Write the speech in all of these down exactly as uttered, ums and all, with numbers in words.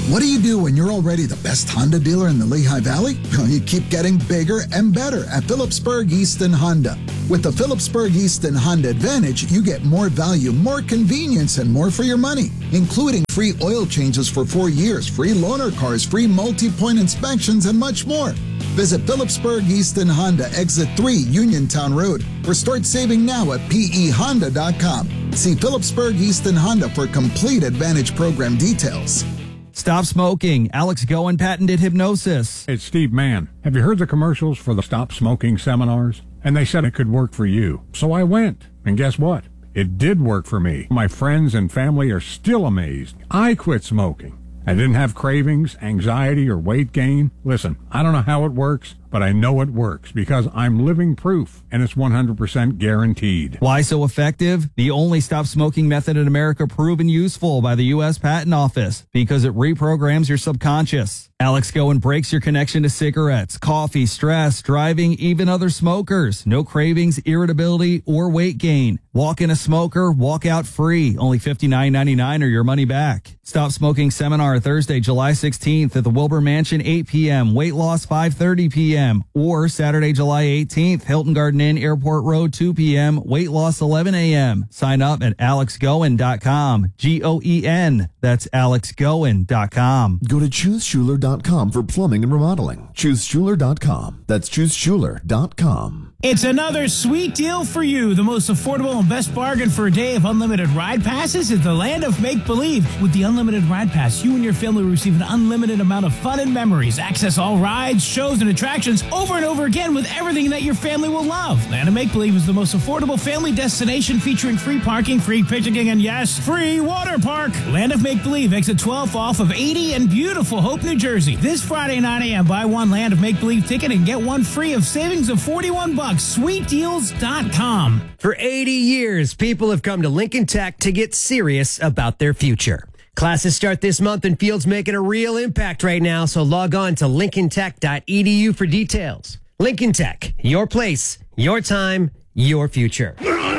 What do you do when you're already the best Honda dealer in the Lehigh Valley? Well, you keep getting bigger and better at Phillipsburg Easton Honda. With the Phillipsburg Easton Honda Advantage, you get more value, more convenience, and more for your money, including free oil changes for four years, free loaner cars, free multi-point inspections, and much more. Visit Phillipsburg Easton Honda, Exit three, Uniontown Road, or start saving now at P E honda dot com. See Phillipsburg Easton Honda for complete Advantage program details. Stop smoking. Alex Goen patented hypnosis. It's Steve Mann. Have you heard the commercials for the Stop Smoking seminars? And they said it could work for you. So I went. And guess what? It did work for me. My friends and family are still amazed. I quit smoking. I didn't have cravings, anxiety, or weight gain. Listen, I don't know how it works, but I know it works because I'm living proof, and it's one hundred percent guaranteed. Why so effective? The only stop smoking method in America proven useful by the U S Patent Office because it reprograms your subconscious. Alex Goen breaks your connection to cigarettes, coffee, stress, driving, even other smokers. No cravings, irritability, or weight gain. Walk in a smoker, walk out free. Only fifty-nine ninety-nine or your money back. Stop Smoking Seminar Thursday, July sixteenth at the Wilbur Mansion, eight p.m. Weight loss, five thirty p.m. Or Saturday, July eighteenth, Hilton Garden Inn, Airport Road, two p.m. Weight loss, eleven a.m. Sign up at alex goen dot com. G O E N. That's alex goen dot com. Go to choose schuler dot com for plumbing and remodeling. choose schuler dot com. That's choose schuler dot com. It's another sweet deal for you. The most affordable and best bargain for a day of unlimited ride passes is the land of make-believe. With the unlimited ride pass, you and your family will receive an unlimited amount of fun and memories. Access all rides, shows, and attractions over and over again with everything that your family will love. Land of Make-Believe is the most affordable family destination featuring free parking, free picnicking, and yes, free water park. Land of Make-Believe, exit twelve off of eighty in beautiful Hope, New Jersey. This Friday, nine a.m., buy one Land of Make-Believe ticket and get one free of savings of forty-one bucks. sweet deals dot com. For eighty years, people have come to Lincoln Tech to get serious about their future. Classes start this month and Field's making a real impact right now, so log on to lincoln tech dot e d u for details. Lincoln Tech, your place, your time, your future.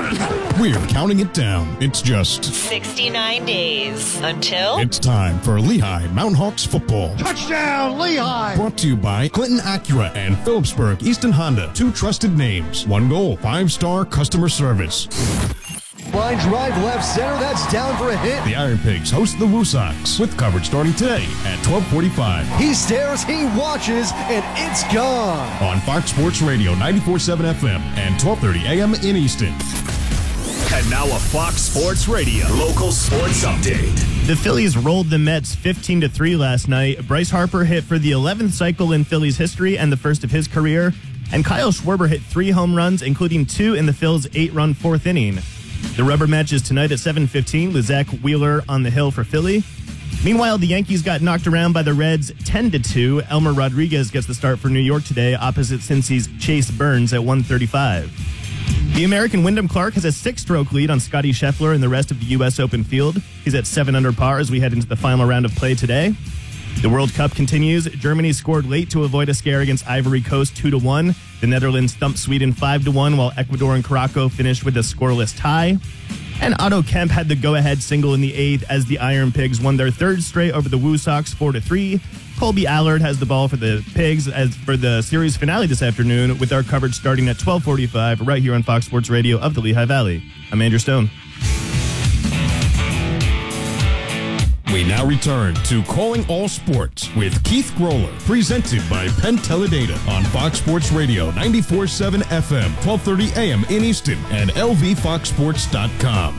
We're counting it down. It's just sixty-nine days until it's time for Lehigh Mountain Hawks football. Touchdown, Lehigh! Brought to you by Clinton Acura and Phillipsburg Easton Honda. Two trusted names. One goal. Five-star customer service. Line drive left center. That's down for a hit. The Iron Pigs host the Woo Sox with coverage starting today at twelve forty-five. He stares, he watches, and it's gone. On Fox Sports Radio ninety-four point seven F M and twelve thirty A M in Easton. And now a Fox Sports Radio local sports update. The Phillies rolled the Mets fifteen to three last night. Bryce Harper hit for the eleventh cycle in Phillies history and the first of his career. And Kyle Schwarber hit three home runs, including two in the Phils' eight-run fourth inning. The rubber match is tonight at seven fifteen with Zach Wheeler on the hill for Philly. Meanwhile, the Yankees got knocked around by the Reds ten to two. Elmer Rodriguez gets the start for New York today opposite Cincy's Chase Burns at one thirty-five. The American Wyndham Clark has a six-stroke lead on Scotty Scheffler and the rest of the U S Open field. He's at seven under par as we head into the final round of play today. The World Cup continues. Germany scored late to avoid a scare against Ivory Coast two to one. The Netherlands thumped Sweden five to one, while Ecuador and Morocco finished with a scoreless tie. And Otto Kemp had the go-ahead single in the eighth as the Iron Pigs won their third straight over the Woo Sox four to three. Colby Allard has the ball for the Pigs as for the series finale this afternoon, with our coverage starting at twelve forty-five right here on Fox Sports Radio of the Lehigh Valley. I'm Andrew Stone. We now return to Calling All Sports with Keith Groller, presented by Penn Teledata on Fox Sports Radio ninety-four point seven F M, twelve thirty A M in Easton, and L V fox sports dot com.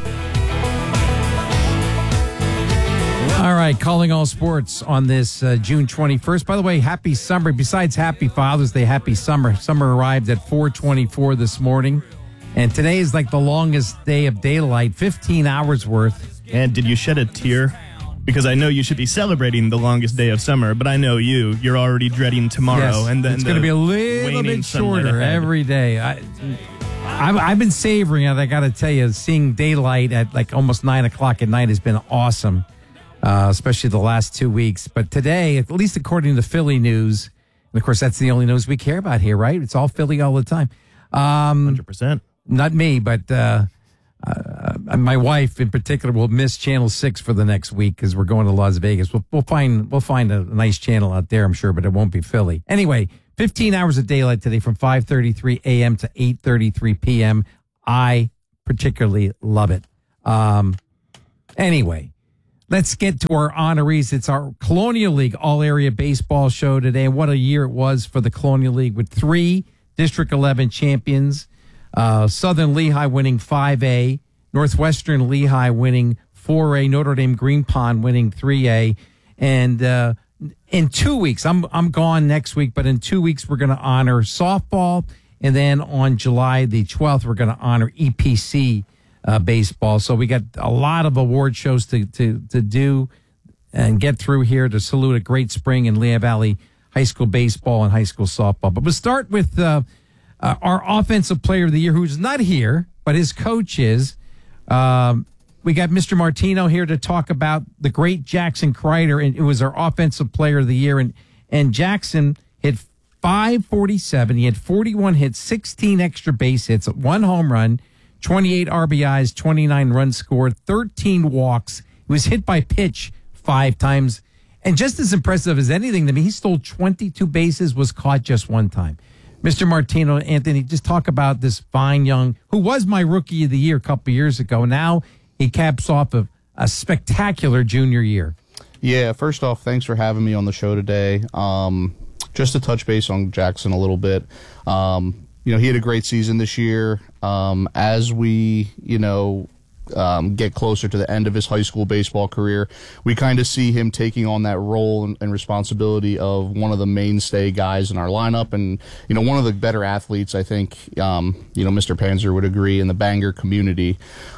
All right, Calling All Sports on this uh, June twenty-first. By the way, happy summer. Besides happy Father's Day, happy summer. Summer arrived at four twenty-four this morning, and today is like the longest day of daylight, fifteen hours worth. And did you shed a tear? Because I know you should be celebrating the longest day of summer, but I know you, you're already dreading tomorrow. Yes, and then it's going to be a little bit shorter every day. I, I've, I've been savoring it. I got to tell you, seeing daylight at like almost nine o'clock at night has been awesome, uh, especially the last two weeks. But today, at least according to Philly News, and of course that's the only news we care about here, right? It's all Philly all the time. Um, one hundred percent. Not me, but uh, uh, my wife in particular will miss Channel Six for the next week because we're going to Las Vegas. We'll, we'll find we'll find a nice channel out there, I'm sure, but it won't be Philly. Anyway, fifteen hours of daylight today from five thirty-three a.m. to eight thirty-three p.m. I particularly love it. Um, anyway, let's get to our honorees. It's our Colonial League all-area baseball show today. What a year it was for the Colonial League with three District eleven champions. Uh, Southern Lehigh winning five A, Northwestern Lehigh winning four A, Notre Dame Green Pond winning three A. And uh, in two weeks, I'm I'm gone next week, but in two weeks we're going to honor softball. And then on July the twelfth, we're going to honor E P C uh, baseball. So we got a lot of award shows to, to, to do and get through here to salute a great spring in Lehigh Valley high school baseball and high school softball. But we'll start with uh, uh, our offensive player of the year, who's not here, but his coach is. Um, we got Mister Martino here to talk about the great Jackson Kreider, and it was our offensive player of the year. And, and Jackson hit five forty-seven. He had forty-one hits, sixteen extra base hits, one home run, twenty-eight R B Is, twenty-nine runs scored, thirteen walks. He was hit by pitch five times. And just as impressive as anything to me, he stole twenty-two bases, was caught just one time. Mister Martino, Anthony, just talk about this fine young, who was my rookie of the year a couple of years ago. Now he caps off a, a spectacular junior year. Yeah, first off, thanks for having me on the show today. Um, just to touch base on Jackson a little bit. Um, you know, he had a great season this year. Um, as we, you know, Um, get closer to the end of his high school baseball career, we kind of see him taking on that role and, and responsibility of one of the mainstay guys in our lineup, and you know, one of the better athletes. I think um, you know, Mister Panzer would agree in the Bangor community.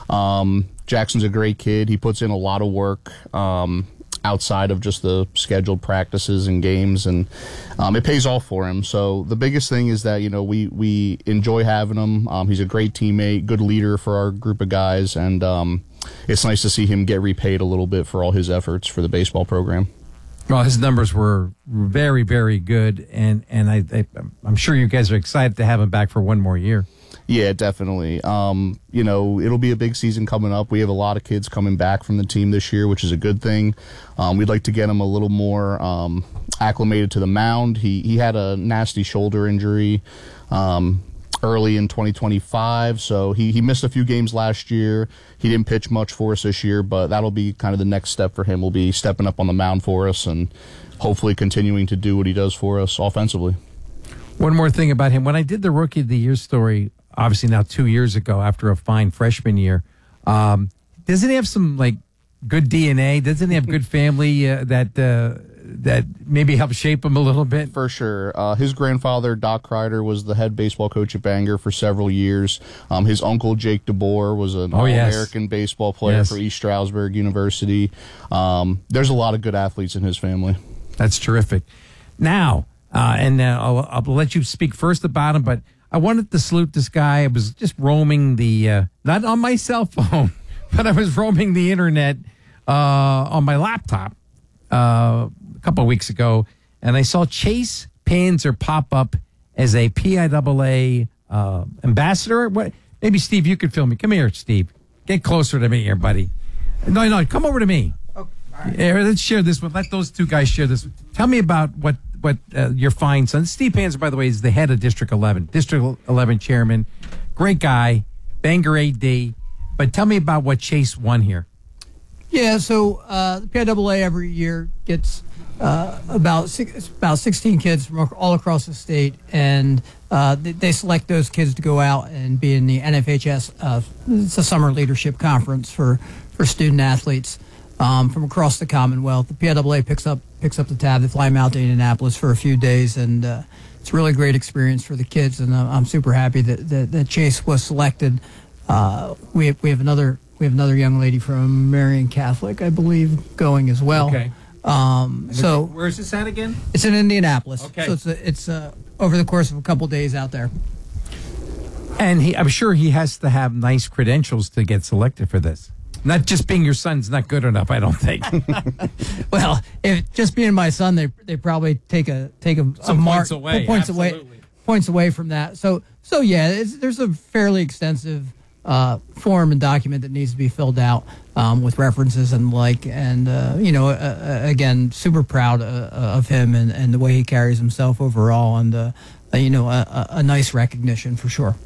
Um, Jackson's a great kid. He puts in a lot of work um, outside of just the scheduled practices and games, and um, it pays off for him. So the biggest thing is that, you know, we, we enjoy having him. Um, he's a great teammate, good leader for our group of guys, and um, it's nice to see him get repaid a little bit for all his efforts for the baseball program. Well, his numbers were very, very good, and, and I, I, I'm sure you guys are excited to have him back for one more year. Yeah, definitely. Um, you know, it'll be a big season coming up. We have a lot of kids coming back from the team this year, which is a good thing. Um, we'd like to get him a little more um, acclimated to the mound. He he had a nasty shoulder injury um, early in twenty twenty-five, so he, he missed a few games last year. He didn't pitch much for us this year, but that'll be kind of the next step for him. Will be stepping up on the mound for us and hopefully continuing to do what he does for us offensively. One more thing about him. When I did the Rookie of the Year story, obviously now two years ago after a fine freshman year, um, doesn't he have some like good D N A? Doesn't he have good family uh, that uh, that maybe helped shape him a little bit? For sure. Uh, his grandfather, Doc Kreider, was the head baseball coach at Bangor for several years. Um, his uncle, Jake DeBoer, was an oh, All-American yes. baseball player yes. for East Stroudsburg University. Um, there's a lot of good athletes in his family. That's terrific. Now, uh, and uh, I'll, I'll let you speak first about him, but I wanted to salute this guy. I was just roaming the, uh, not on my cell phone, but I was roaming the internet uh, on my laptop uh, a couple of weeks ago, and I saw Chase Panzer pop up as a P I A A uh, ambassador. What? Maybe, Steve, you could film me. Come here, Steve. Get closer to me here, buddy. No, no, come over to me. Oh, right. Yeah, let's share this one. Let those two guys share this. Tell me about what what uh, your fine son. Steve Panzer, by the way, is the head of District eleven. District eleven chairman. Great guy. Bangor A D. But tell me about what Chase won here. Yeah, so uh, the P I A A every year gets uh, about six, about sixteen kids from all across the state, and uh, they, they select those kids to go out and be in the N F H S. Uh, it's a summer leadership conference for, for student athletes um, from across the Commonwealth. The P I A A picks up picks up the tab. They fly them out to Indianapolis for a few days, and uh, it's a really great experience for the kids. And uh, I'm super happy that, that, that Chase was selected. Uh, we have, we have another we have another young lady from Marian Catholic, I believe, going as well. Okay. Um, so where's this at again? It's in Indianapolis. Okay. So it's a, it's uh, over the course of a couple days out there. And he, I'm sure he has to have nice credentials to get selected for this. Not just being your son's not good enough, I don't think. Well, if just being my son, they they probably take a take a, Some a mark points away. points Absolutely. away points away from that. So so yeah, it's, there's a fairly extensive uh, form and document that needs to be filled out um, with references and the like. And, uh, you know, uh, uh, again, super proud uh, of him and, and the way he carries himself overall. And, uh, uh, you know, a, a nice recognition for sure.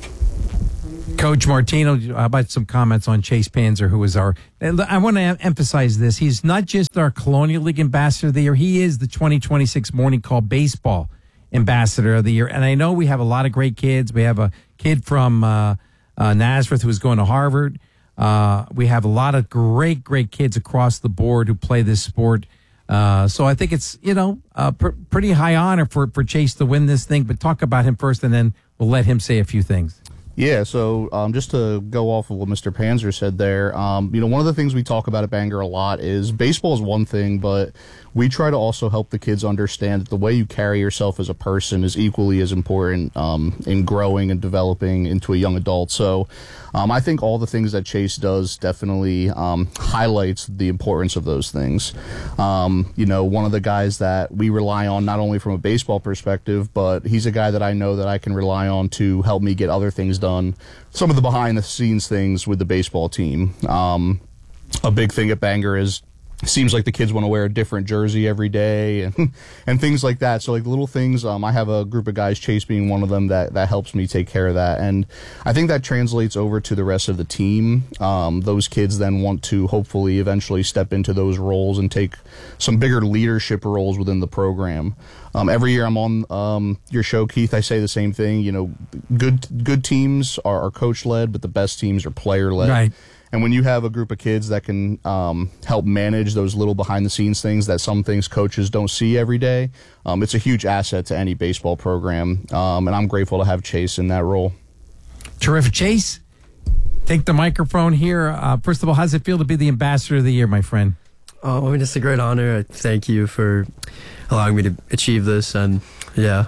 Coach Martino, how about some comments on Chase Panzer, who is our, I want to emphasize this. He's not just our Colonial League Ambassador of the Year. He is the twenty twenty-six Morning Call Baseball Ambassador of the Year. And I know we have a lot of great kids. We have a kid from uh, uh, Nazareth who's going to Harvard. Uh, we have a lot of great, great kids across the board who play this sport. Uh, so I think it's, you know, a pr- pretty high honor for, for Chase to win this thing. But talk about him first, and then we'll let him say a few things. Yeah, so um, just to go off of what Mister Panzer said there, um, you know, one of the things we talk about at Bangor a lot is baseball is one thing, but we try to also help the kids understand that the way you carry yourself as a person is equally as important um, in growing and developing into a young adult. So um, I think all the things that Chase does definitely um, highlights the importance of those things. Um, you know, one of the guys that we rely on not only from a baseball perspective, but he's a guy that I know that I can rely on to help me get other things done, some of the behind-the-scenes things with the baseball team. Um, a big thing at Bangor is seems like the kids want to wear a different jersey every day and and things like that. So like the little things, um, I have a group of guys, Chase being one of them, that, that helps me take care of that. And I think that translates over to the rest of the team. Um, those kids then want to hopefully eventually step into those roles and take some bigger leadership roles within the program. Um, every year I'm on um, your show, Keith, I say the same thing. You know, good good teams are, are coach-led, but the best teams are player-led. Right. And when you have a group of kids that can um, help manage those little behind-the-scenes things that some things coaches don't see every day, um, it's a huge asset to any baseball program. Um, and I'm grateful to have Chase in that role. Terrific. Chase, take the microphone here. Uh, first of all, how does it feel to be the Ambassador of the Year, my friend? Oh, I mean, it's a great honor. I thank you for allowing me to achieve this. And, yeah.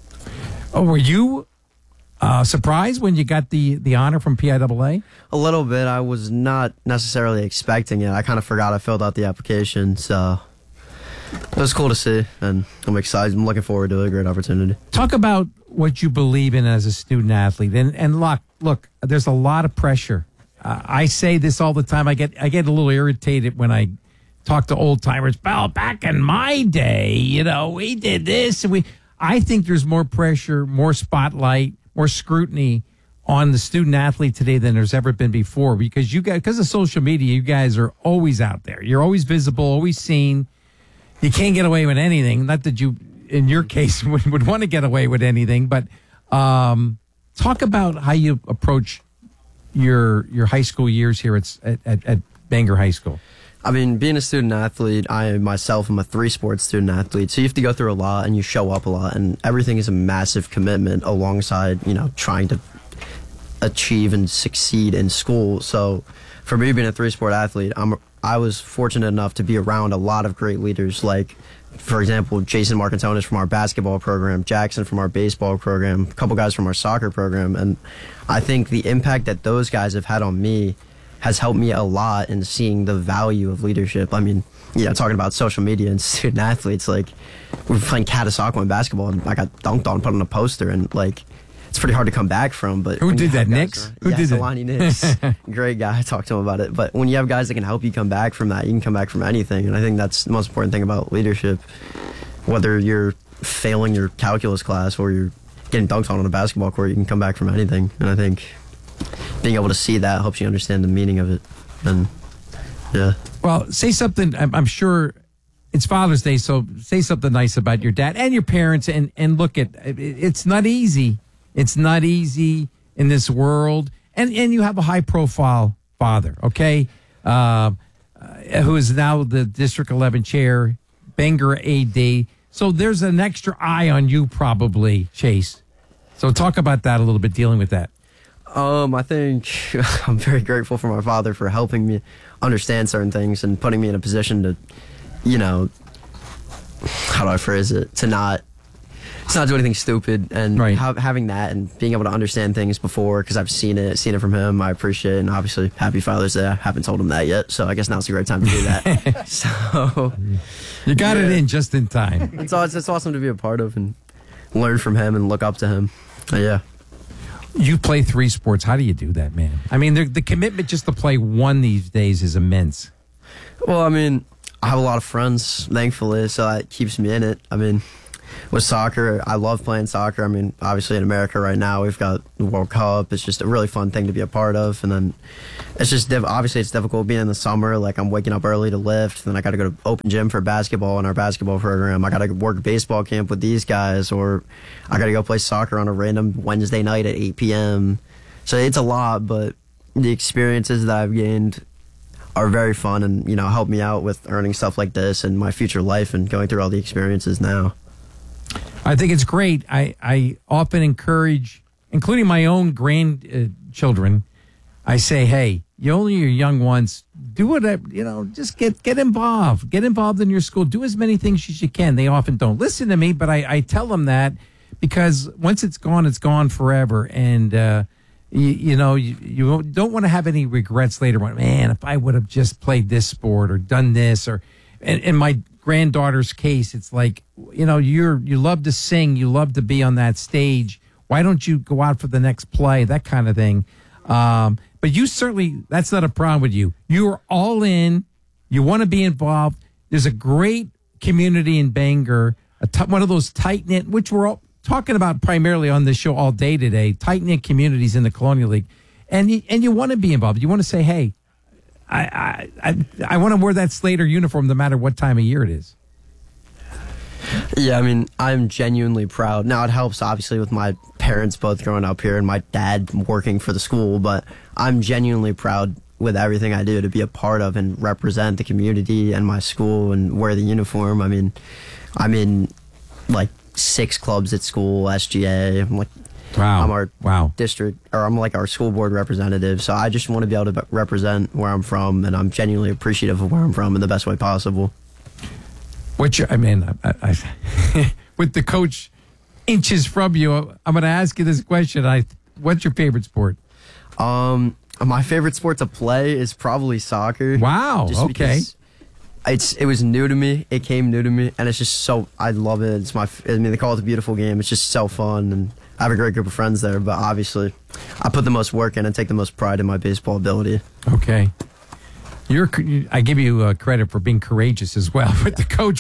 Oh, were you Uh, surprised when you got the, the honor from P I A A? A little bit. I was not necessarily expecting it. I kind of forgot I filled out the application, so it was cool to see, and I'm excited. I'm looking forward to it. A great opportunity. Talk about what you believe in as a student athlete, and and look, look. There's a lot of pressure. Uh, I say this all the time. I get I get a little irritated when I talk to old timers. Well, back in my day, you know, we did this, and we. I think there's more pressure, more spotlight, more scrutiny on the student athlete today than there's ever been before, because you guys, because of social media, you guys are always out there. You're always visible, always seen. You can't get away with anything. Not that you, in your case, would, would want to get away with anything, but um, talk about how you approach your your high school years here at, at, at Bangor High School. I mean, being a student athlete, I myself am a three-sport student athlete, so you have to go through a lot and you show up a lot, and everything is a massive commitment alongside, you know, trying to achieve and succeed in school. So for me, being a three-sport athlete, I'm, I was fortunate enough to be around a lot of great leaders, like, for example, Jason Marcantonis from our basketball program, Jackson from our baseball program, a couple guys from our soccer program, and I think the impact that those guys have had on me has helped me a lot in seeing the value of leadership. I mean, you know, talking about social media and student athletes, like, we were playing Catasauqua in basketball, and I got dunked on, put on a poster, and, like, it's pretty hard to come back from. But who did that, Nix? Who yeah, did that? Solani Nix. Great guy. I talked to him about it. But when you have guys that can help you come back from that, you can come back from anything. And I think that's the most important thing about leadership. Whether you're failing your calculus class or you're getting dunked on on a basketball court, you can come back from anything. And I think being able to see that helps you understand the meaning of it. And yeah. Well, say something. I'm, I'm sure it's Father's Day, so say something nice about your dad and your parents. And, and look, at it's not easy. It's not easy in this world. And and you have a high-profile father, okay, uh, who is now the District eleven chair, Bangor A D. So there's an extra eye on you probably, Chase. So talk about that a little bit, dealing with that. Um, I think I'm very grateful for my father for helping me understand certain things and putting me in a position to, you know, how do I phrase it, to not, to not do anything stupid, and right. ha- having that and being able to understand things before, because I've seen it, seen it from him. I appreciate it, and obviously, happy Father's Day. I haven't told him that yet, so I guess now's a great time to do that. So you got yeah. it in just in time. It's, it's it's awesome to be a part of and learn from him and look up to him. But yeah. You play three sports. How do you do that, man? I mean, the, the commitment just to play one these days is immense. Well, I mean, I have a lot of friends, thankfully, so that keeps me in it. I mean, with soccer, I love playing soccer. I mean, obviously in America right now, we've got the World Cup. It's just a really fun thing to be a part of. And then it's just, diff- obviously it's difficult being in the summer. Like, I'm waking up early to lift. Then I got to go to open gym for basketball in our basketball program. I got to work baseball camp with these guys. Or I got to go play soccer on a random Wednesday night at eight p.m. So it's a lot, but the experiences that I've gained are very fun and, you know, help me out with earning stuff like this and my future life and going through all the experiences now. I think it's great. I, I often encourage, including my own grandchildren, I say, hey, you only your young ones, do whatever, you know, just get, get involved. Get involved in your school. Do as many things as you can. They often don't listen to me, but I, I tell them that because once it's gone, it's gone forever. And, uh, you, you know, you, you don't want to have any regrets later on. Man, if I would have just played this sport or done this or, and, and my granddaughter's case, it's like, you know, you're you love to sing, you love to be on that stage. Why don't you go out for the next play? That kind of thing. Um, but you certainly, that's not a problem with you. You are all in. You want to be involved. There's a great community in Bangor, a t- one of those tight knit, which we're all talking about primarily on this show all day today. Tight knit communities in the Colonial League, and you, and you want to be involved. You want to say, hey, I, I I I want to wear that Slater uniform no matter what time of year it is. Yeah, I mean, I'm genuinely proud. Now, it helps, obviously, with my parents both growing up here and my dad working for the school, but I'm genuinely proud with everything I do to be a part of and represent the community and my school and wear the uniform. I mean, I'm in, like, six clubs at school, S G A. I'm like, wow. I'm our wow. district, or I'm like our school board representative. So I just want to be able to represent where I'm from, and I'm genuinely appreciative of where I'm from in the best way possible. What you, I mean, I, I, with the coach inches from you, I'm going to ask you this question. I, what's your favorite sport? Um, my favorite sport to play is probably soccer. Wow. Just okay. It's it was new to me. It came new to me, and it's just so I love it. It's my. I mean, they call it the beautiful game. It's just so fun, and I have a great group of friends there. But obviously, I put the most work in and take the most pride in my baseball ability. Okay. You're, I give you uh, credit for being courageous as well. But the coach,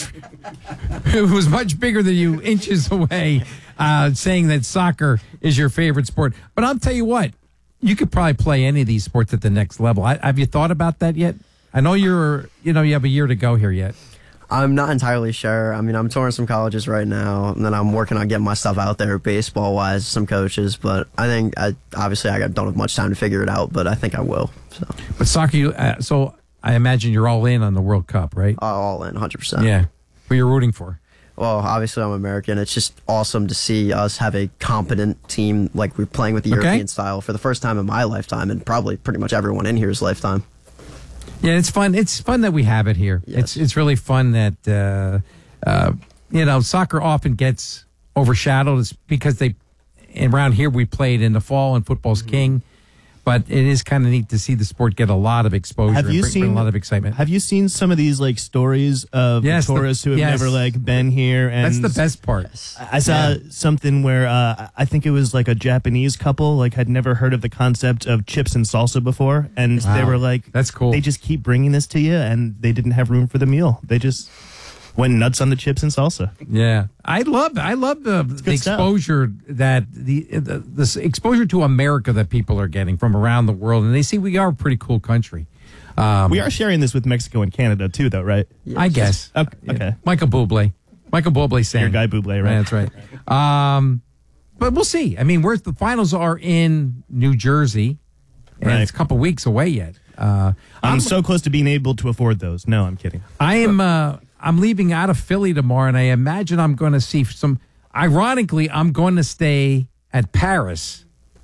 who was much bigger than you, inches away, uh, saying that soccer is your favorite sport. But I'll tell you what, you could probably play any of these sports at the next level. I, have you thought about that yet? I know you're, you know, you have a year to go here yet. I'm not entirely sure. I mean, I'm touring some colleges right now, and then I'm working on getting my stuff out there baseball-wise, some coaches. But I think, I, obviously, I don't have much time to figure it out, but I think I will. So. But soccer, you, uh, so I imagine you're all in on the World Cup, right? Uh, all in, one hundred percent. Yeah. Who you're rooting for? Well, obviously, I'm American. It's just awesome to see us have a competent team, like we're playing with the okay. European style for the first time in my lifetime, and probably pretty much everyone in here's lifetime. Yeah, it's fun. It's fun that we have it here. Yes. It's it's really fun that uh, uh, you know, soccer often gets overshadowed. It's because they around here we played in the fall and football's mm-hmm. king. But it is kind of neat to see the sport get a lot of exposure have you and bring, seen, bring a lot of excitement. Have you seen some of these like stories of yes, tourists the, who have yes. never like been here? And that's the best part. I saw yeah. something where uh, I think it was like a Japanese couple like had never heard of the concept of chips and salsa before, and wow. they were like, "That's cool." They just keep bringing this to you, and they didn't have room for the meal. They just went nuts on the chips and salsa. Yeah, I love I love the, the exposure stuff. that the, the this exposure to America that people are getting from around the world, and they see we are a pretty cool country. Um, we are sharing this with Mexico and Canada too, though, right? Yes. I guess. Okay. Yeah. okay. Michael Bublé, Michael Bublé sang. Your guy Bublé, right? Yeah, that's right. um, but we'll see. I mean, where's the finals are in New Jersey, and right. it's a couple weeks away yet. Uh, I'm, I'm so close to being able to afford those. No, I'm kidding. I am. Uh, I'm leaving out of Philly tomorrow, and I imagine I'm going to see some. Ironically, I'm going to stay at Paris,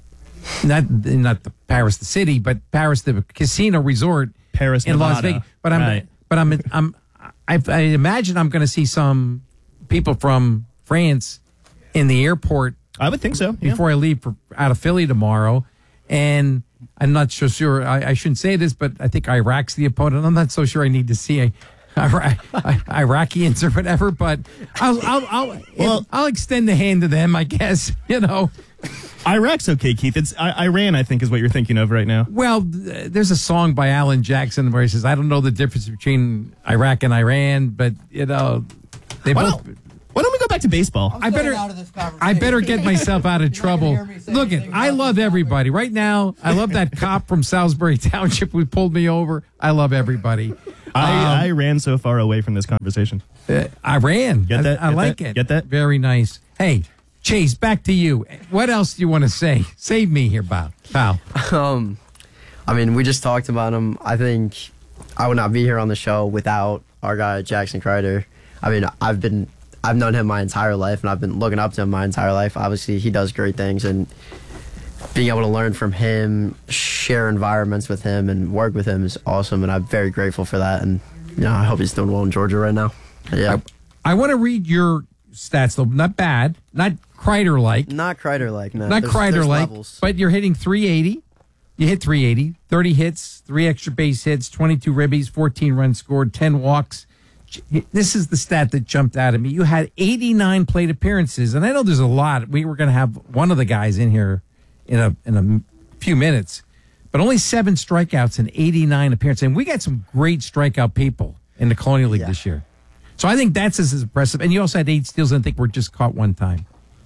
not not the Paris the city, but Paris the casino resort, Paris in Nevada. Las Vegas. But I'm, right. but I'm, I'm, I, I imagine I'm going to see some people from France in the airport. I would think so. Yeah. Before I leave for, out of Philly tomorrow, and I'm not so sure. I, I shouldn't say this, but I think Iraq's the opponent. I'm not so sure I need to see a. Iraqians or whatever, but I'll I'll I'll, well, I'll extend the hand to them, I guess. You know, Iraq's okay, Keith. It's I- Iran, I think, is what you're thinking of right now. Well, th- there's a song by Alan Jackson where he says, I don't know the difference between Iraq and Iran, but, you know, they Why both... don't, why don't we go back to baseball? I better, I better get myself out of trouble. Look, it, I love everybody. Right now, I love that cop from Salisbury Township who pulled me over. I love everybody. I, Um, I ran so far away from this conversation. Uh, I ran. Get that? I, I Get like that? it. Get that? Very nice. Hey, Chase, back to you. What else do you want to say? Save me here, pal. pal. Um, I mean, we just talked about him. I think I would not be here on the show without our guy Jackson Kreider. I mean, I've been I've known him my entire life, and I've been looking up to him my entire life. Obviously, he does great things, and being able to learn from him, share environments with him, and work with him is awesome. And I'm very grateful for that. And you know, I hope he's doing well in Georgia right now. Yeah, I, I want to read your stats, though. Not bad. Not Kreider-like. not Kreider-like. No, Not There's- there's Kreider-like. levels. But you're hitting three eighty. You hit three eighty. thirty hits, three extra base hits, twenty-two ribbies, fourteen runs scored, ten walks. This is the stat that jumped out at me. You had eighty-nine plate appearances, and I know there's a lot. We were going to have one of the guys in here in a in a few minutes, but only seven strikeouts and eighty-nine appearances. And we got some great strikeout people in the Colonial League Yeah. this year. So I think that's as impressive. And you also had eight steals, and I think we're just caught one time.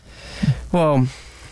Well,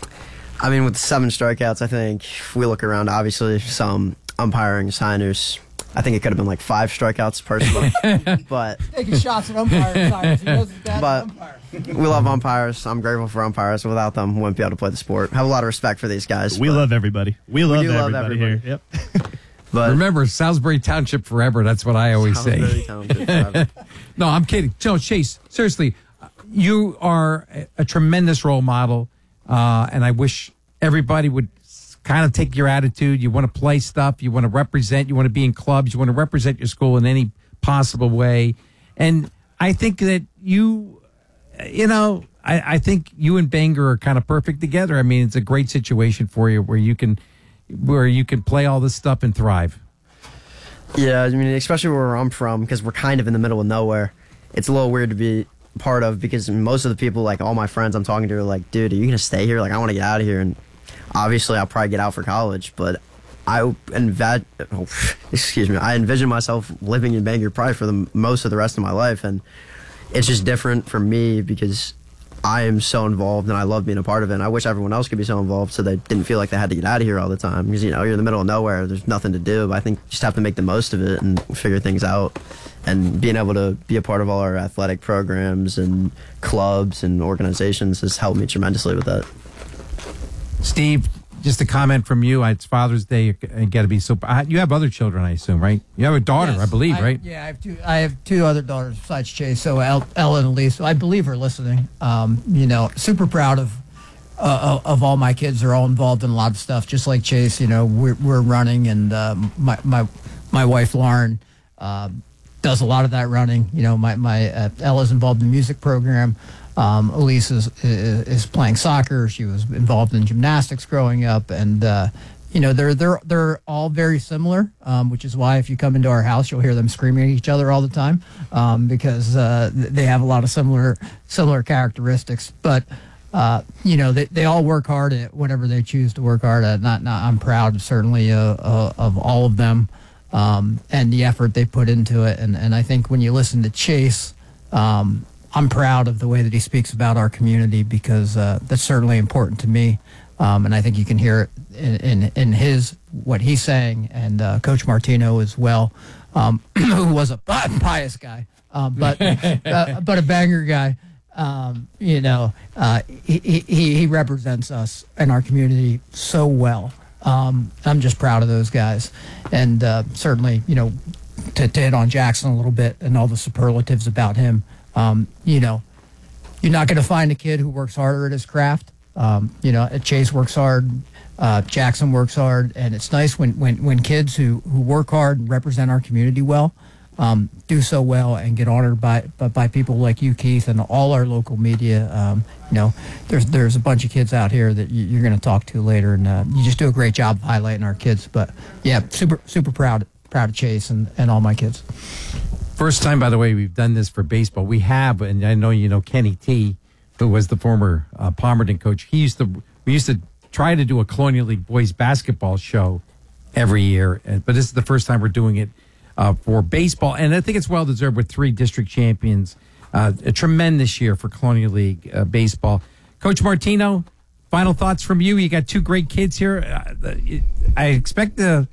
I mean, with seven strikeouts, I think if we look around, obviously, some umpiring signers, I think it could have been like five strikeouts personally. but Taking shots at umpires. Cyrus. He knows his dad's but an umpire. we love umpires. I'm grateful for umpires. Without them, we wouldn't be able to play the sport. Have a lot of respect for these guys. We but love everybody. We love, do love everybody, everybody. here. Yep. But Remember, Salisbury Township forever. That's what I always Salisbury say. Township forever. No, I'm kidding. No, Chase, seriously, you are a, a tremendous role model, uh, and I wish everybody would kind of take your attitude. You want to play stuff. You want to represent. You want to be in clubs. You want to represent your school in any possible way. And I think that you, you know, I, I think you and Bangor are kind of perfect together. I mean, it's a great situation for you where you can, where you can play all this stuff and thrive. Yeah, I mean, especially where I'm from, because we're kind of in the middle of nowhere. It's a little weird to be part of, because most of the people, like all my friends I'm talking to, are like, dude, are you going to stay here? Like, I want to get out of here. And obviously, I'll probably get out for college, but I env- oh, excuse me, I envision myself living in Bangor probably for the most of the rest of my life. And it's just different for me because I am so involved and I love being a part of it. And I wish everyone else could be so involved so they didn't feel like they had to get out of here all the time. Because, you know, you're in the middle of nowhere. There's nothing to do. But I think you just have to make the most of it and figure things out. And being able to be a part of all our athletic programs and clubs and organizations has helped me tremendously with that. Steve, just a comment from you. It's Father's Day. You got to be so. You have other children, I assume, right? You have a daughter, Yes, I believe, I- right? Yeah, I have two. I have two other daughters besides Chase. So El- Ellen and Elise. So I believe are listening. Um, you know, super proud of uh, of all my kids. They're all involved in a lot of stuff, just like Chase. You know, we're we're running, and uh, my my my wife Lauren uh, does a lot of that running. You know, my my uh, Ella's involved in the music program. Um, Elise is, is is playing soccer. She was involved in gymnastics growing up, and uh, you know they're they're they're all very similar. Um, which is why if you come into our house, you'll hear them screaming at each other all the time um, because uh, they have a lot of similar similar characteristics. But uh, you know they, they all work hard at whatever they choose to work hard at. Not not I'm proud certainly uh, uh, of all of them um, and the effort they put into it. And and I think when you listen to Chase. Um, I'm proud of the way that he speaks about our community because uh, that's certainly important to me, um, and I think you can hear it in, in, in his what he's saying, and uh, Coach Martino as well, um, who was a pious guy, um, but uh, but a banger guy. Um, you know, uh, he, he he represents us and our community so well. Um, I'm just proud of those guys, and uh, certainly, you know, to, to hit on Jackson a little bit and all the superlatives about him. Um, you know, you're not going to find a kid who works harder at his craft. Um, you know, Chase works hard, uh, Jackson works hard, and it's nice when, when, when kids who, who work hard and represent our community well um, do so well and get honored by, by by people like you, Keith, and all our local media. Um, you know, there's there's a bunch of kids out here that you, you're going to talk to later, and uh, you just do a great job of highlighting our kids. But yeah, super super proud proud of Chase and, and all my kids. First time, by the way, we've done this for baseball. We have, and I know you know Kenny T, who was the former uh, Palmerton coach. He used to, we used to try to do a Colonial League boys basketball show every year, but this is the first time we're doing it uh, for baseball, and I think it's well deserved with three district champions. Uh, a tremendous year for Colonial League uh, baseball. Coach Martino, final thoughts from you. You got two great kids here. Uh, I expect to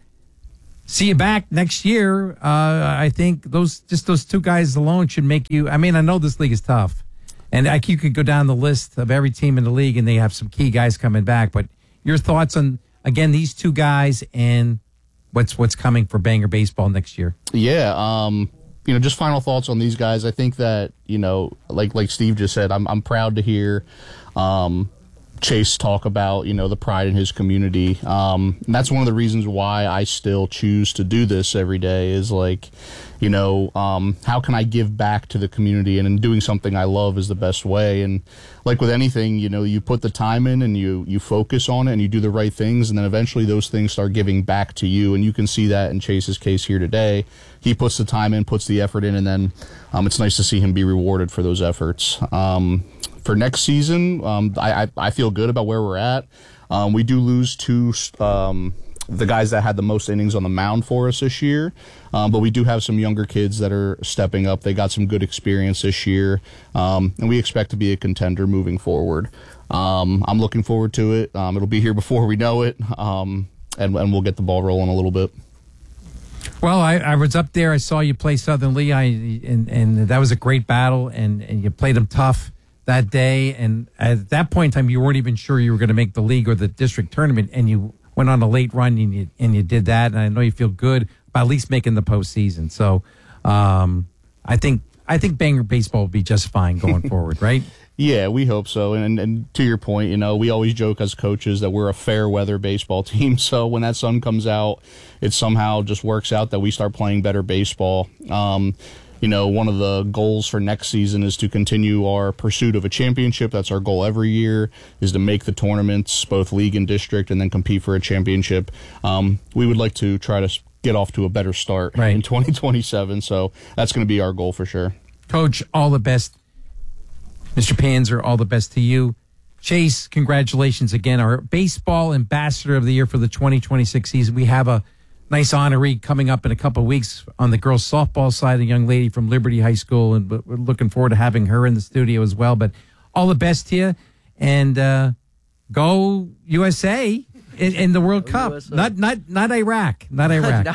see you back next year. Uh, I think those just those two guys alone should make you. I mean, I know this league is tough, and I, you could go down the list of every team in the league, and they have some key guys coming back. But your thoughts on again these two guys and what's what's coming for Bangor baseball next year? Yeah. Um, you know, just final thoughts on these guys. I think that, you know, like like Steve just said, I'm I'm proud to hear um, Chase talk about, you know, the pride in his community. Um, and that's one of the reasons why I still choose to do this every day is like, you know, um, how can I give back to the community? And in doing something I love is the best way. And like with anything, you know, you put the time in and you, you focus on it and you do the right things. And then eventually those things start giving back to you. And you can see that in Chase's case here today. He puts the time in, puts the effort in, and then um, it's nice to see him be rewarded for those efforts. Um, for next season, um, I, I, I feel good about where we're at. Um, we do lose two um, the guys that had the most innings on the mound for us this year. Um, but we do have some younger kids that are stepping up. They got some good experience this year. Um, and we expect to be a contender moving forward. Um, I'm looking forward to it. Um, it'll be here before we know it. Um, and, and we'll get the ball rolling a little bit. Well, I, I was up there. I saw you play Southern Lehigh, and, and that was a great battle, and, and you played them tough that day. And at that point in time, you weren't even sure you were going to make the league or the district tournament, and you went on a late run, and you, and you did that. And I know you feel good about at least making the postseason. So um, I think I think Bangor baseball will be just fine going forward, right? Yeah, we hope so. And, and to your point, you know, we always joke as coaches that we're a fair weather baseball team. So when that sun comes out, it somehow just works out that we start playing better baseball. Um, you know, one of the goals for next season is to continue our pursuit of a championship. That's our goal every year, is to make the tournaments, both league and district, and then compete for a championship. Um, we would like to try to get off to a better start right. in twenty twenty-seven. So that's going to be our goal for sure. Coach, all the best. Mister Panzer, all the best to you. Chase, congratulations again. Our baseball ambassador of the year for the twenty twenty-six season. We have a nice honoree coming up in a couple of weeks on the girls softball side, a young lady from Liberty High School, and we're looking forward to having her in the studio as well. But all the best to you, and uh, go U S A in, in the World go Cup. U S A. Not not not Iraq, not Iraq.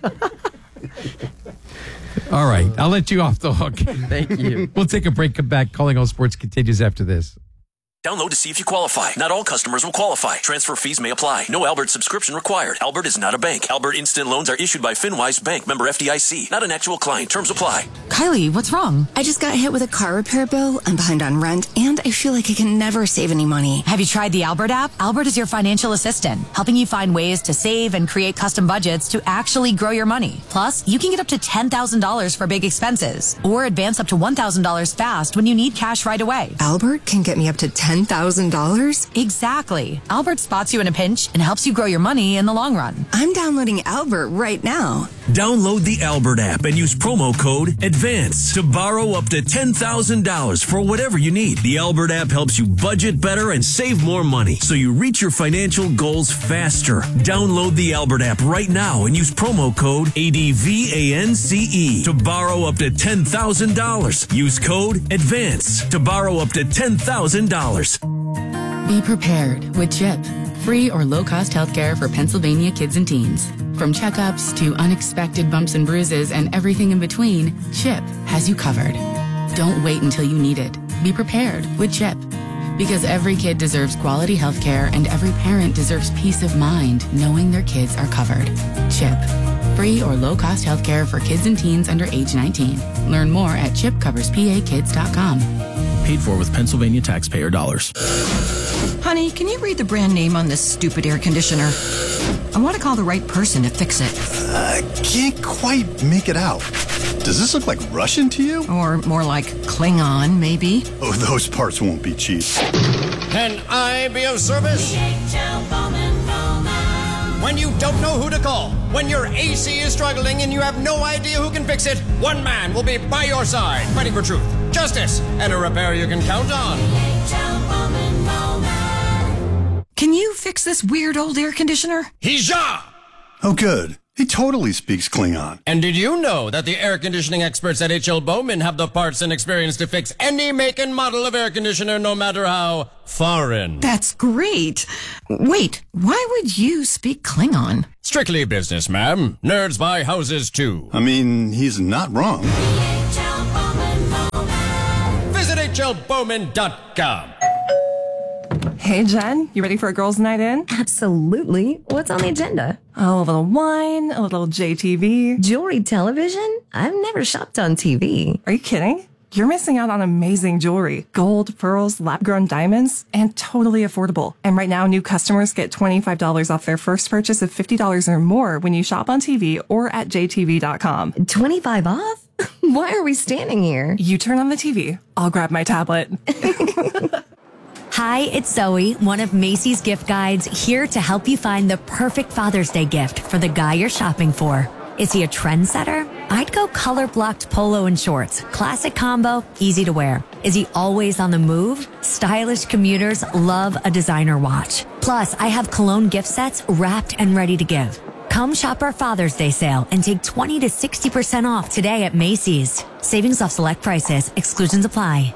All right, I'll let you off the hook. Thank you. We'll take a break, come back. Calling All Sports continues after this. Download to see if you qualify. Not all customers will qualify. Transfer fees may apply. No Albert subscription required. Albert is not a bank. Albert Instant Loans are issued by FinWise Bank, member F D I C. Not an actual client. Terms apply. Kylie, what's wrong? I just got hit with a car repair bill. I'm behind on rent, and I feel like I can never save any money. Have you tried the Albert app? Albert is your financial assistant, helping you find ways to save and create custom budgets to actually grow your money. Plus, you can get up to ten thousand dollars for big expenses, or advance up to one thousand dollars fast when you need cash right away. Albert can get me up to ten thousand dollars? Exactly. Albert spots you in a pinch and helps you grow your money in the long run. I'm downloading Albert right now. Download the Albert app and use promo code ADVANCE to borrow up to ten thousand dollars for whatever you need. The Albert app helps you budget better and save more money, so you reach your financial goals faster. Download the Albert app right now and use promo code ADVANCE to borrow up to ten thousand dollars. Use code ADVANCE to borrow up to ten thousand dollars. Be prepared with CHIP, free or low-cost healthcare for Pennsylvania kids and teens. From checkups to unexpected bumps and bruises and everything in between, CHIP has you covered. Don't wait until you need it. Be prepared with CHIP. Because every kid deserves quality healthcare and every parent deserves peace of mind knowing their kids are covered. CHIP, free or low-cost healthcare for kids and teens under age nineteen. Learn more at chip covers p a kids dot com. Paid for with Pennsylvania taxpayer dollars. Honey, can you read the brand name on this stupid air conditioner? I want to call the right person to fix it. I uh, can't quite make it out. Does this look like Russian to you? Or more like Klingon, maybe? Oh, those parts won't be cheap. Can I be of service? When you don't know who to call, when your A C is struggling and you have no idea who can fix it, one man will be by your side, fighting for truth, justice, and a repair you can count on. can you fix this weird old air conditioner? Hija! Oh, good. He totally speaks Klingon. And did you know that the air conditioning experts at H L Bowman have the parts and experience to fix any make and model of air conditioner, no matter how foreign? That's great. Wait, why would you speak Klingon? Strictly business, ma'am. Nerds buy houses, too. I mean, he's not wrong. Visit H L Bowman dot com. Hey, Jen, you ready for a girls' night in? Absolutely. What's on the agenda? Oh, a little wine, a little J T V. Jewelry television? I've never shopped on T V. Are you kidding? You're missing out on amazing jewelry. Gold, pearls, lab-grown diamonds, and totally affordable. And right now, new customers get twenty-five dollars off their first purchase of fifty dollars or more when you shop on T V or at J T V dot com. twenty-five off? Why are we standing here? You turn on the T V. I'll grab my tablet. Hi, it's Zoe, one of Macy's gift guides, here to help you find the perfect Father's Day gift for the guy you're shopping for. Is he a trendsetter? I'd go color-blocked polo and shorts. Classic combo, easy to wear. Is he always on the move? Stylish commuters love a designer watch. Plus, I have cologne gift sets wrapped and ready to give. Come shop our Father's Day sale and take twenty to sixty percent off today at Macy's. Savings off select prices. Exclusions apply.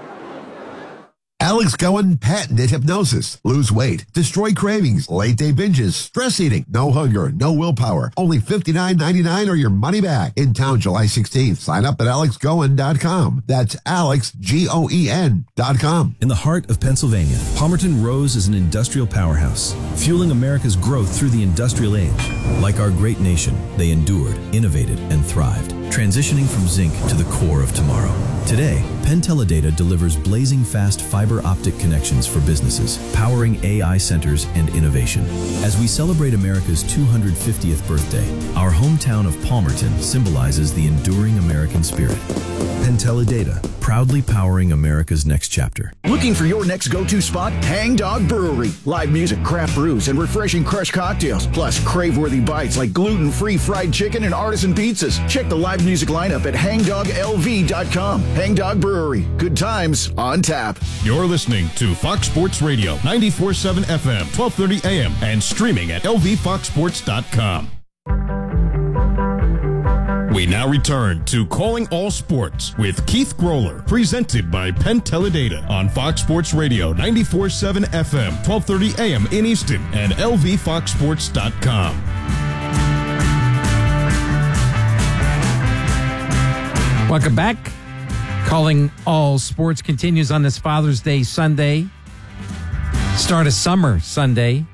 Alex Cohen patented hypnosis. Lose weight, destroy cravings, late day binges, stress eating, no hunger, no willpower. Only fifty-nine ninety-nine or your money back. In town July sixteenth. Sign up at alex goen dot com. That's Alex, G O E N dot com. In the heart of Pennsylvania, Palmerton rose as an industrial powerhouse, fueling America's growth through the industrial age. Like our great nation, they endured, innovated, and thrived, transitioning from zinc to the core of tomorrow. Today, Penn Teledata delivers blazing fast fiber optic connections for businesses, powering A I centers and innovation. As we celebrate America's two hundred fiftieth birthday, our hometown of Palmerton symbolizes the enduring American spirit. Penn Teledata, proudly powering America's next chapter. Looking for your next go-to spot? Hang Dog Brewery. Live music, craft brews, and refreshing crushed cocktails, plus crave-worthy bites like gluten-free fried chicken and artisan pizzas. Check the live music lineup at hang dog L V dot com. Hang Dog Brewery. Good times on tap. You're listening to Fox Sports Radio, ninety-four point seven F M, twelve thirty A M, and streaming at L V fox sports dot com. We now return to Calling All Sports with Keith Groller, presented by Penn Teledata on Fox Sports Radio, ninety-four point seven F M, twelve thirty A M in Easton, and L V fox sports dot com. Welcome back. Calling All Sports continues on this Father's Day Sunday. Start of summer Sunday.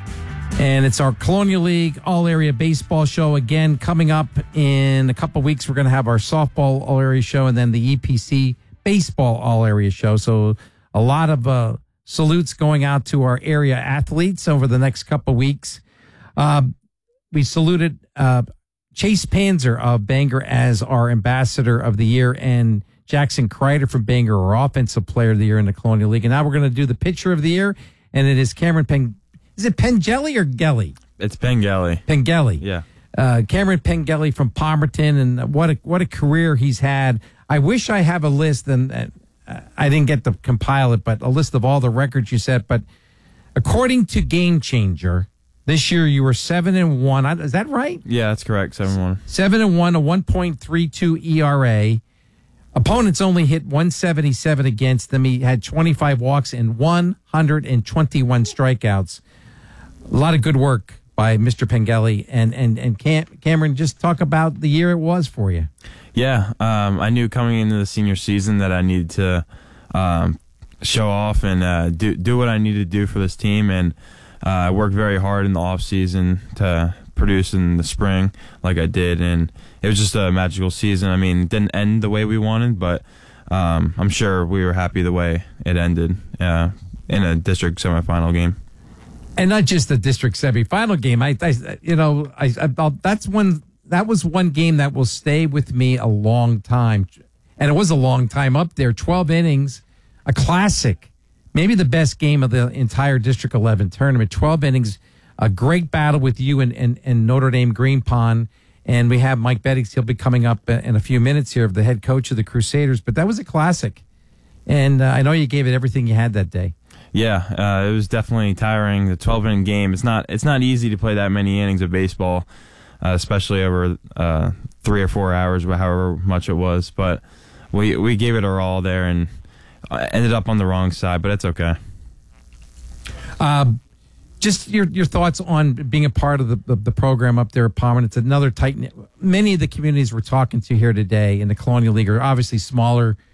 And it's our Colonial League All-Area Baseball Show. Again, coming up in a couple weeks, we're going to have our Softball All-Area Show and then the E P C Baseball All-Area Show. So a lot of uh, salutes going out to our area athletes over the next couple weeks. Uh, we saluted uh, Chase Panzer of Bangor as our Ambassador of the Year, and Jackson Kreider from Bangor, our Offensive Player of the Year in the Colonial League. And now we're going to do the Pitcher of the Year, and it is Cameron Peng. Is it Pengelly or Gelly? It's Pengelly. Pengelly. Yeah. Uh, Cameron Pengelly from Palmerton, and what a, what a career he's had. I wish I have a list, and uh, I didn't get to compile it, but a list of all the records you set. But according to Game Changer, this year you were seven and one. Is that right? Yeah, that's correct. Seven and one. Seven and one, a one point three two E R A. Opponents only hit one seventy-seven against them. He had twenty-five walks and one hundred twenty-one strikeouts. A lot of good work by Mister Pengelly. And and and Cam, Cameron, just talk about the year it was for you. Yeah, um, I knew coming into the senior season that I needed to um, show off and uh, do do what I needed to do for this team. And uh, I worked very hard in the off season to produce in the spring like I did, and it was just a magical season. I mean, it didn't end the way we wanted, but um, I'm sure we were happy the way it ended uh, in a district semifinal game. And not just the district semifinal game. I, I you know, I, I that's one that was one game that will stay with me a long time, and it was a long time up there. Twelve innings, a classic, maybe the best game of the entire District eleven tournament. Twelve innings, a great battle with you and and, and Notre Dame Green Pond. And we have Mike Bettings. He'll be coming up in a few minutes here, of the head coach of the Crusaders. But that was a classic. And uh, I know you gave it everything you had that day. Yeah, uh, it was definitely tiring. The twelve inning game. It's not. It's not easy to play that many innings of baseball, uh, especially over uh, three or four hours, however much it was. But we we gave it our all there and ended up on the wrong side. But it's okay. Uh, just your your thoughts on being a part of the the, the program up there at Palmer. It's another tight knit. Many of the communities we're talking to here today in the Colonial League are obviously smaller